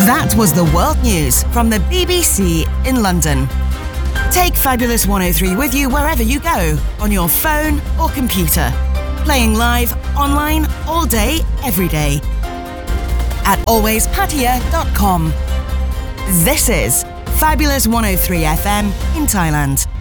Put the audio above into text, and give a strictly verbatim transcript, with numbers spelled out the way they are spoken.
That was the world news from the B B C in London. Take Fabulous one oh three with you wherever you go, on your phone or computer. Playing live, online, all day, every day. At always pattaya dot com. This is Fabulous one oh three F M in Thailand.